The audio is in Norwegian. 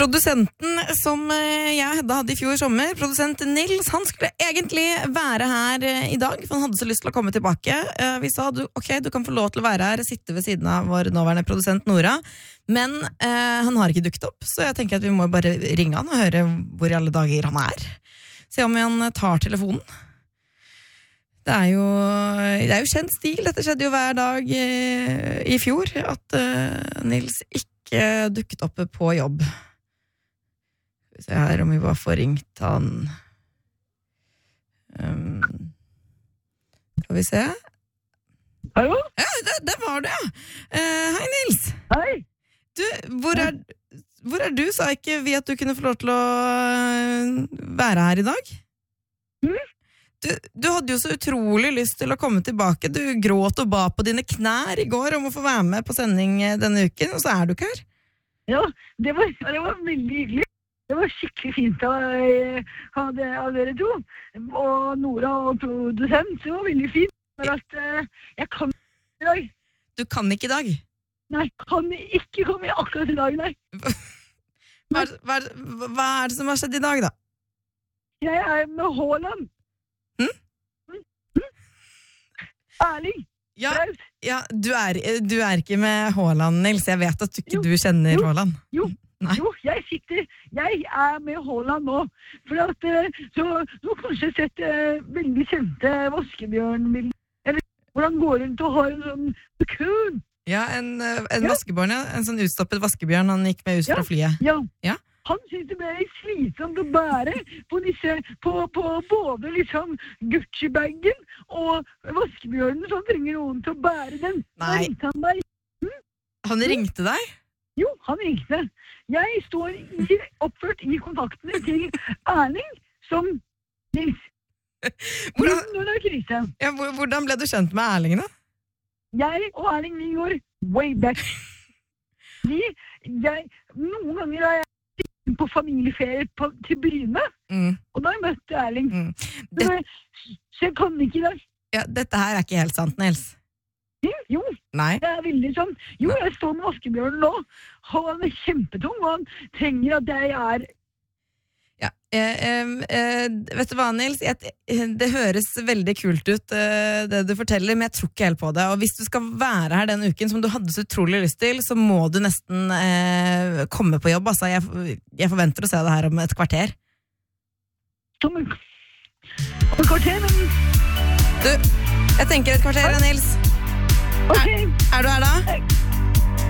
Produsenten som jeg og Hedda hadde i fjor sommer, produsent Nils, han skulle egentlig være her i dag, for han hadde så lyst til å komme tilbake. Vi sa, ok, du kan få lov til å være her, sitte ved siden av vår nåværende produsent Nora, men han har ikke dukket opp, så jeg tenker at vi må bare ringe han og høre hvor i alle dager han er. Se om han tar telefonen. Det er jo kjent stil, dette skjedde jo hver dag i fjor, at Nils ikke dukket opp på jobb. Skal vi se her om vi bare får ringt han. Skal vi se. Hallo? Ja, det var det, ja. Hei, Nils. Hei. Du, hvor er du? Sa ikke vi at du kunne få lov til å være her i dag? Du hadde jo så utrolig lyst til å komme tilbake. Du gråt og ba på dine knær i går om å få være med på sending denne uken, og så er du ikke her. Ja, det var veldig hyggelig. Det var skikkelig fint av dere to. Og Nora og produsent, det var veldig fint. Men at jeg kan ikke i dag. Du kan ikke i dag? Nei, kan ikke komme akkurat i dag, nei. Hva er det som har skjedd i dag, da? Jeg er med Haaland. Erling. Ja, du er ikke med Haaland, Nils. Jeg vet at du kjenner Haaland. Jo, jeg er med Haaland nå. For at så du har kanskje sett veldig kjente vaskebjørnbilder. Eller hvordan går rundt og har en sånn kun. Ja, en vaskebjørn, ja. En sånn utstoppet vaskebjørn. Han gikk med ut fra flyet. Ja. Han synes det ble litt slitsomt å bære på både liksom Gucci-bagen og vaskebjørnen, så han trenger noen til å bære den. Nei. Han ringte deg? Jo, han ringte. Jeg står oppført i kontaktene til Erling som Nils. Når det er krise. Ja, hvordan ble du kjent med Erling, da? Jeg og Erling, vi går way back. Noen ganger har jeg på familieferie til Bryne, og da har jeg møtt Erling. Så jeg kan ikke i dag. Ja, dette her er ikke helt sant, Nils. Jo, Nei. Det er veldig sånn. Jo, jeg står med vaskebjørnen nå, og han er kjempetung, og han trenger at jeg er... Ja, vet du hva, Nils? Det høres veldig kult ut, det du forteller, men jeg tror ikke helt på det. Og hvis du skal være her den uken som du hadde så utrolig lyst til, så må du nesten komme på jobb. Altså, jeg forventer å se det her om et kvarter. Om et kvarter, men... Du, jeg tenker et kvarter, Nils. Okay. Er du her da?